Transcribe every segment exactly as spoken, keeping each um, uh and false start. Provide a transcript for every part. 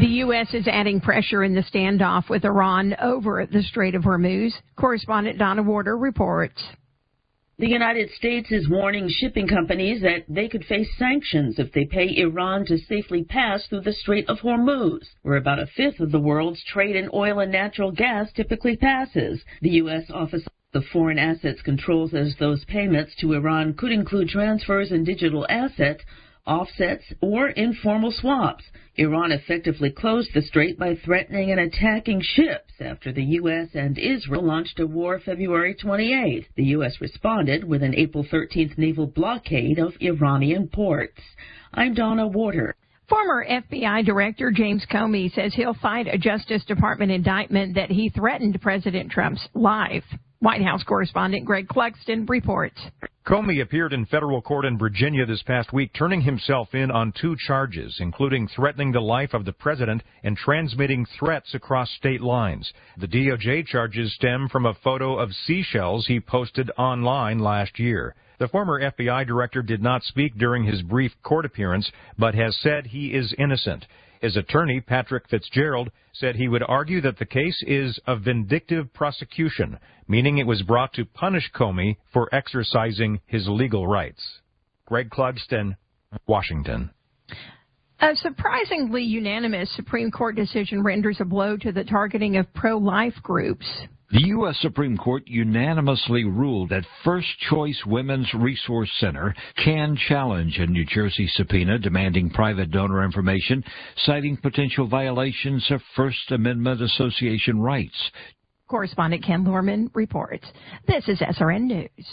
The U S is adding pressure in the standoff with Iran over the Strait of Hormuz. Correspondent Donna Warder reports. The United States is warning shipping companies that they could face sanctions if they pay Iran to safely pass through the Strait of Hormuz, where about a fifth of the world's trade in oil and natural gas typically passes. The U S Office of Foreign Assets Control says those payments to Iran could include transfers in digital assets, offsets, or informal swaps. Iran effectively closed the strait by threatening and attacking ships after the U S and Israel launched a war February twenty-eighth. The U S responded with an April thirteenth naval blockade of Iranian ports. I'm Donna Warder. Former F B I Director James Comey says he'll fight a Justice Department indictment that he threatened President Trump's life. White House correspondent Greg Clugston reports. Comey appeared in federal court in Virginia this past week, turning himself in on two charges, including threatening the life of the president and transmitting threats across state lines. The D O J charges stem from a photo of seashells he posted online last year. The former F B I director did not speak during his brief court appearance, but has said he is innocent. His attorney, Patrick Fitzgerald, said he would argue that the case is a vindictive prosecution, meaning it was brought to punish Comey for exercising his legal rights. Greg Clugston, Washington. A surprisingly unanimous Supreme Court decision renders a blow to the targeting of pro-life groups. The U S Supreme Court unanimously ruled that First Choice Women's Resource Center can challenge a New Jersey subpoena demanding private donor information, citing potential violations of First Amendment association rights. Correspondent Ken Lorman reports. This is S R N News.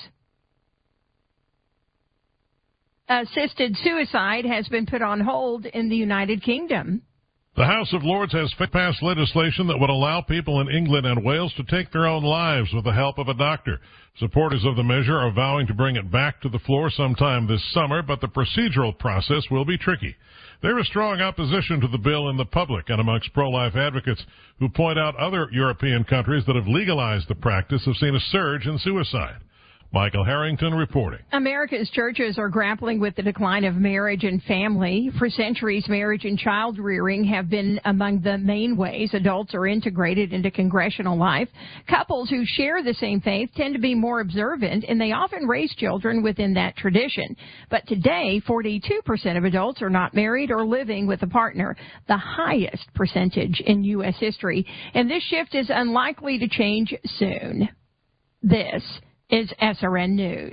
Assisted suicide has been put on hold in the United Kingdom. The House of Lords has passed legislation that would allow people in England and Wales to take their own lives with the help of a doctor. Supporters of the measure are vowing to bring it back to the floor sometime this summer, but the procedural process will be tricky. There is strong opposition to the bill in the public and amongst pro-life advocates who point out other European countries that have legalized the practice have seen a surge in suicide. Michael Harrington reporting. America's churches are grappling with the decline of marriage and family. For centuries, marriage and child rearing have been among the main ways adults are integrated into congregational life. Couples who share the same faith tend to be more observant, and they often raise children within that tradition. But today, forty-two percent of adults are not married or living with a partner, the highest percentage in U S history. And this shift is unlikely to change soon. This is S R N News.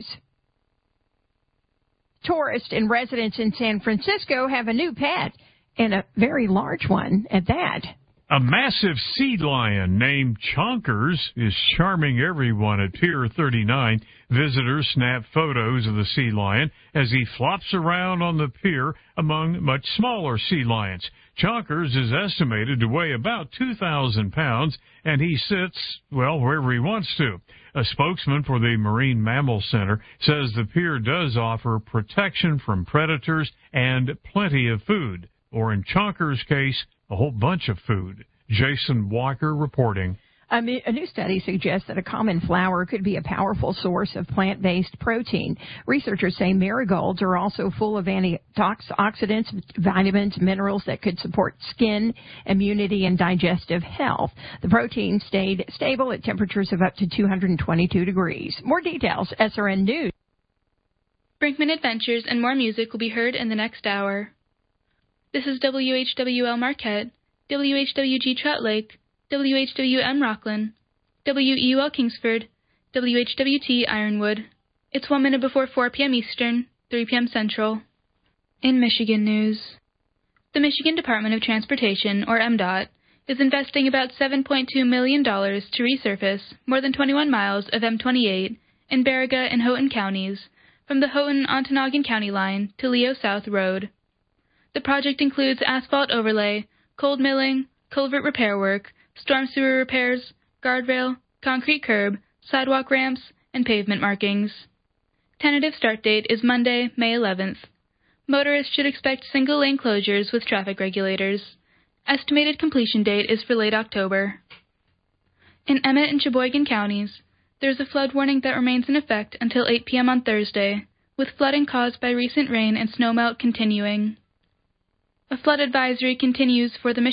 Tourists and residents in San Francisco have a new pet, and a very large one at that. A massive sea lion named Chonkers is charming everyone at Pier thirty-nine. Visitors snap photos of the sea lion as he flops around on the pier among much smaller sea lions. Chonkers is estimated to weigh about two thousand pounds, and he sits, well, wherever he wants to. A spokesman for the Marine Mammal Center says the pier does offer protection from predators and plenty of food, or in Chonkers' case, a whole bunch of food. Jason Walker reporting. A new study suggests that a common flower could be a powerful source of plant-based protein. Researchers say marigolds are also full of antioxidants, vitamins, minerals that could support skin, immunity, and digestive health. The protein stayed stable at temperatures of up to two hundred twenty-two degrees. More details, S R N News. Brinkman Adventures and more music will be heard in the next hour. This is W H W L Marquette, W H W G Trout Lake, W H W M Rockland, W E U L Kingsford, W H W T Ironwood. It's one minute before four p.m. Eastern, three p.m. Central. In Michigan news, the Michigan Department of Transportation, or M DOT, is investing about seven point two million dollars to resurface more than twenty-one miles of M twenty-eight in Baraga and Houghton counties from the Houghton-Ontonagon County line to Leo South Road. The project includes asphalt overlay, cold milling, culvert repair work, storm sewer repairs, guardrail, concrete curb, sidewalk ramps, and pavement markings. Tentative start date is Monday, May eleventh. Motorists should expect single-lane closures with traffic regulators. Estimated completion date is for late October. In Emmett and Sheboygan counties, there is a flood warning that remains in effect until eight p.m. on Thursday, with flooding caused by recent rain and snowmelt continuing. A flood advisory continues for the Michigan